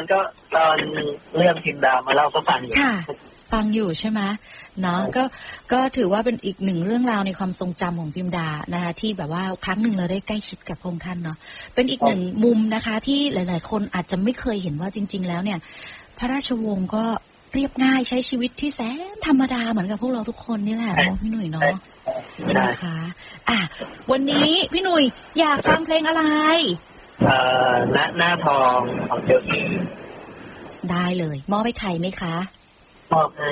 ก็ตอนเรื่องพิมพ์ดาวมาเล่าก็ฟังอยู่ค่ะฟังอยู่ใช่ไหมเนาะก็ถือว่าเป็นอีกหนึ่งเรื่องราวในความทรงจำของพิมดานะคะที่แบบว่าครั้งหนึ่งเราได้ใกล้ชิดกับพระองค์ท่านเนาะเป็นอีกหนึ่งมุมนะคะที่หลายๆคนอาจจะไม่เคยเห็นว่าจริงๆแล้วเนี่ยพระราชวงศ์ก็เรียบง่ายใช้ชีวิตที่แสนธรรมดาเหมือนกับพวกเราทุกคนนี่แหละเนาะพี่หนุ่ยเนาะนะคะวันนี้พี่หนุ่ยอยากฟังเพลงอะไรหน้าทองของเจลซี่ได้เลยมอบให้ใครไหมคะมอบให้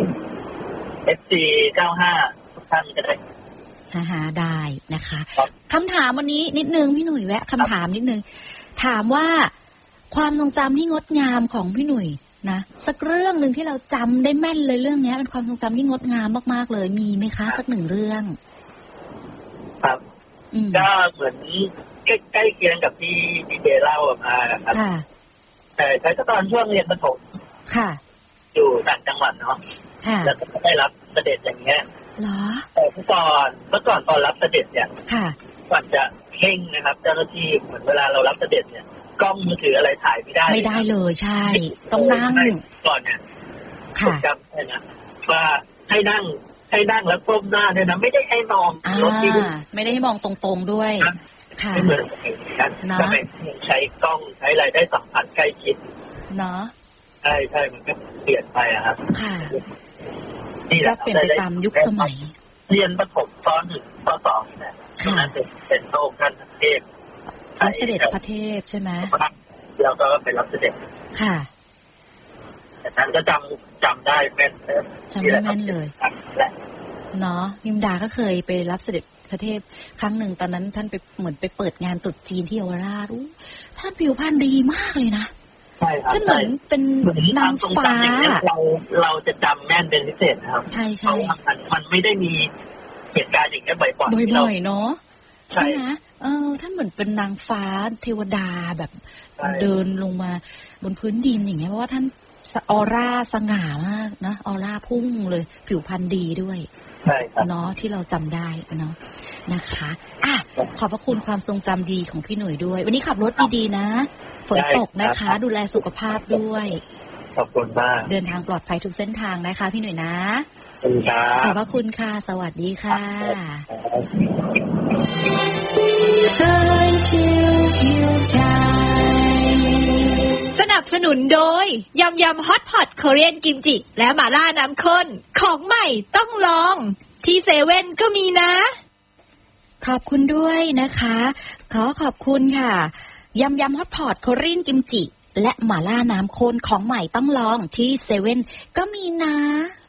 FC 95ทุกท่านก็ได้ได้นะคะคำถามวันนี้นิดนึงพี่หนุ่ยแวะคำถามนิดนึงถามว่าความทรงจำที่งดงามของพี่หนุ่ยนะสักเรื่องหนึ่งที่เราจำได้แม่นเลยเรื่องนี้เป็นความทรงจำที่งดงามมากๆเลยมีไหมคะสักหนึ่งเรื่องครับก็เหมือนใกล้เคียงกับที่เจเล่ามาครับแต่ใช้ตอนช่วงเรียนประถมค่ะอยู่ต่างจังหวัดเนาะแล้วก็ได้รับเสด็จอย่างเงี้ยเหรอแต่เมื่อก่อนตอนรับเสด็จเนี่ยก่อนจะเข่งนะครับเจ้าหน้าที่เหมือนเวลาเรารับเสด็จเนี่ยกล้องมือถืออะไรถ่ายไม่ได้เลยใช่ต้องนั่งก่อนเนี่ยจำได้นะว่าให้นั่งแล้วก้มหน้าเนี่ยนะไม่ได้ให้มองรถที่ไม่ได้ให้มองตรงๆด้วยค่ะไม่เหมือนกันนะใช้กล้องใช้อะไรได้สัมผัสใกล้ชิดเนาะใช่มันก็เปลี่ยนไปครับค่ะก็เปลี่ยนไปตามยุคสมัยเรียนประถมตอน1 ตอน 2เนี่ยตอนนั้นเป็นพระองค์ท่านเทพรับเสด็จพระเทพใช่ไหมแล้วก็ไปรับเสด็จค่ะแต่นั้นก็จำได้แม่นจำได้แม่นเลยเนาะนิมดาก็เคยไปรับเสด็จพระเทพครั้งหนึ่งตอนนั้นท่านไปเหมือนไปเปิดงานตรุษจีนที่เยาวราชท่านผิวพรรณดีมากเลยนะท่านเหมือนเป็นนางฟ้าเราจะจำแม่นเป็นพิเศษครับใช่ใช่มันไม่ได้มีเหตุการณ์อย่างนี้บ่อยๆเนาะใช่ไหมท่านเหมือนเป็นนางฟ้าเทวดาแบบเดินลงมาบนพื้นดินอย่างเงี้ยเพราะว่าท่านออร่าสง่ามากนะออร่าพุ่งเลยผิวพรรณดีด้วยเนาะที่เราจำได้เนาะนะคะขอบพระคุณความทรงจำดีของพี่หนุ่ยด้วยวันนี้ขับรถดีๆนะฝนตกนะคะดูแลสุขภาพด้วยขอบคุณมากเดินทางปลอดภัยทุกเส้นทางนะคะพี่หนุ่ยนะขอบพระคุณค่ะสวัสดีค่ะสนับสนุนโดยยำฮอตพอตโคเรียนกิมจิและหม่าล่าน้ำข้นของใหม่ต้องลองที่เซเว่นก็มีนะขอบคุณด้วยนะคะขอบคุณค่ะยำฮอตพอตโคเรียนกิมจิและหม่าล่าน้ำข้นของใหม่ต้องลองที่เซเว่นก็มีนะ